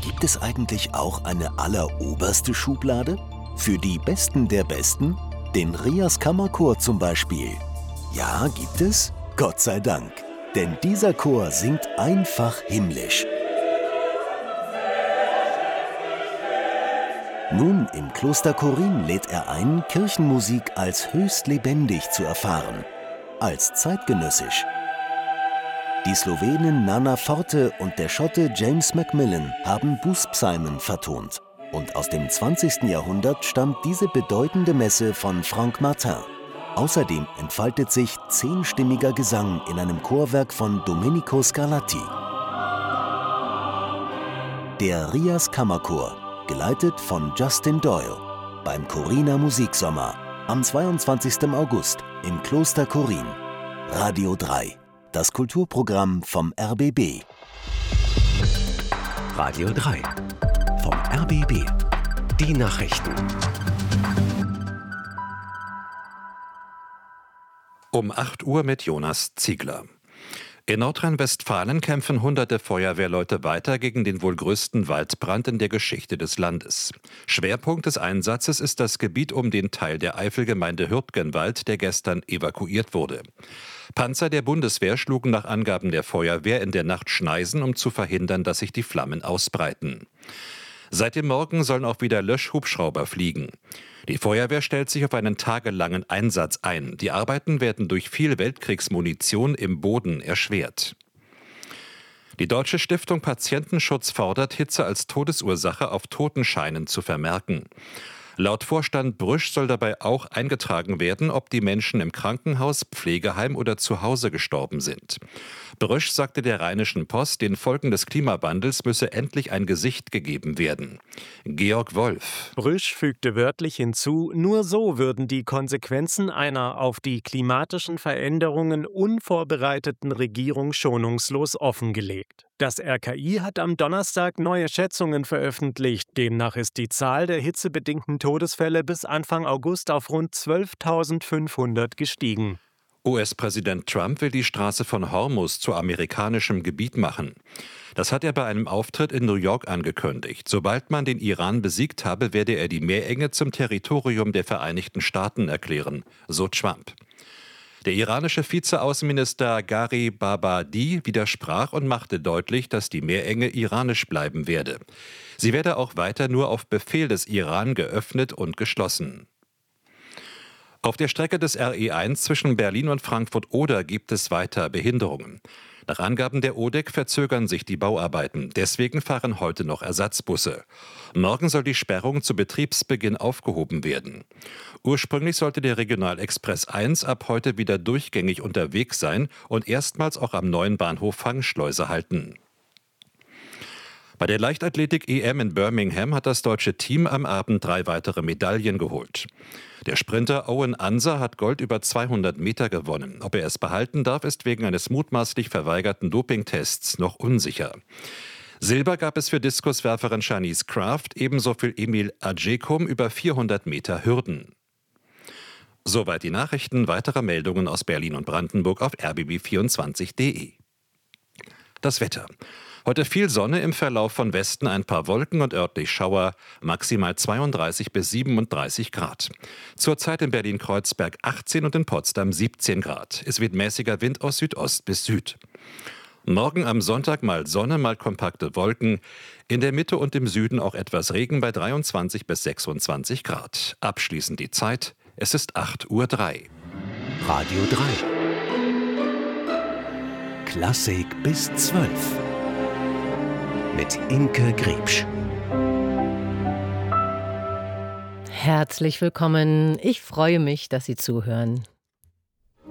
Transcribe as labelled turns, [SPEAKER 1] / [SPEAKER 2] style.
[SPEAKER 1] Gibt es eigentlich auch eine alleroberste Schublade? Für die Besten der Besten? Den Rias Kammerchor zum Beispiel. Ja, gibt es? Gott sei Dank. Denn dieser Chor singt einfach himmlisch. Nun, im Kloster Korin lädt er ein, Kirchenmusik als höchst lebendig zu erfahren. Als zeitgenössisch. Die Slowenin Nana Forte und der Schotte James Macmillan haben Bußpsalmen vertont. Und aus dem 20. Jahrhundert stammt diese bedeutende Messe von Franck Martin. Außerdem entfaltet sich 10-stimmiger Gesang in einem Chorwerk von Domenico Scarlatti. Der Rias Kammerchor, geleitet von Justin Doyle, beim Koriner Musiksommer, am 22. August im Kloster Korin. Radio 3, das Kulturprogramm vom RBB.
[SPEAKER 2] Radio 3 vom RBB. Die Nachrichten.
[SPEAKER 3] Um 8 Uhr mit Jonas Ziegler. In Nordrhein-Westfalen kämpfen hunderte Feuerwehrleute weiter gegen den wohl größten Waldbrand in der Geschichte des Landes. Schwerpunkt des Einsatzes ist das Gebiet um den Teil der Eifelgemeinde Hürtgenwald, der gestern evakuiert wurde. Panzer der Bundeswehr schlugen nach Angaben der Feuerwehr in der Nacht Schneisen, um zu verhindern, dass sich die Flammen ausbreiten. Seit dem Morgen sollen auch wieder Löschhubschrauber fliegen. Die Feuerwehr stellt sich auf einen tagelangen Einsatz ein. Die Arbeiten werden durch viel Weltkriegsmunition im Boden erschwert. Die Deutsche Stiftung Patientenschutz fordert, Hitze als Todesursache auf Totenscheinen zu vermerken. Laut Vorstand Brüsch soll dabei auch eingetragen werden, ob die Menschen im Krankenhaus, Pflegeheim oder zu Hause gestorben sind. Brüsch sagte der Rheinischen Post, den Folgen des Klimawandels müsse endlich ein Gesicht gegeben werden. Georg Wolf.
[SPEAKER 4] Brüsch fügte wörtlich hinzu, nur so würden die Konsequenzen einer auf die klimatischen Veränderungen unvorbereiteten Regierung schonungslos offengelegt. Das RKI hat am Donnerstag neue Schätzungen veröffentlicht. Demnach ist die Zahl der hitzebedingten Todesfälle bis Anfang August auf rund 12.500 gestiegen.
[SPEAKER 3] US-Präsident Trump will die Straße von Hormuz zu amerikanischem Gebiet machen. Das hat er bei einem Auftritt in New York angekündigt. Sobald man den Iran besiegt habe, werde er die Meerenge zum Territorium der Vereinigten Staaten erklären, so Trump. Der iranische Vizeaußenminister Gharib Babadi widersprach und machte deutlich, dass die Meerenge iranisch bleiben werde. Sie werde auch weiter nur auf Befehl des Iran geöffnet und geschlossen. Auf der Strecke des RE1 zwischen Berlin und Frankfurt-Oder gibt es weiter Behinderungen. Nach Angaben der ODEC verzögern sich die Bauarbeiten. Deswegen fahren heute noch Ersatzbusse. Morgen soll die Sperrung zu Betriebsbeginn aufgehoben werden. Ursprünglich sollte der Regionalexpress 1 ab heute wieder durchgängig unterwegs sein und erstmals auch am neuen Bahnhof Fangschleuse halten. Bei der Leichtathletik-EM in Birmingham hat das deutsche Team am Abend 3 weitere Medaillen geholt. Der Sprinter Owen Anser hat Gold über 200 Meter gewonnen. Ob er es behalten darf, ist wegen eines mutmaßlich verweigerten Dopingtests noch unsicher. Silber gab es für Diskuswerferin Shanice Kraft, ebenso für Emil Adjekum über 400 Meter Hürden. Soweit die Nachrichten. Weitere Meldungen aus Berlin und Brandenburg auf rbb24.de. Das Wetter. Heute viel Sonne, im Verlauf von Westen ein paar Wolken und örtlich Schauer, maximal 32 bis 37 Grad. Zurzeit in Berlin-Kreuzberg 18 und in Potsdam 17 Grad. Es weht mäßiger Wind aus Südost bis Süd. Morgen am Sonntag mal Sonne, mal kompakte Wolken. In der Mitte und im Süden auch etwas Regen bei 23 bis 26 Grad. Abschließend die Zeit, es ist 8:03 Uhr.
[SPEAKER 2] Radio 3. Klassik bis 12. Mit Inke Griebsch.
[SPEAKER 5] Herzlich willkommen. Ich freue mich, dass Sie zuhören.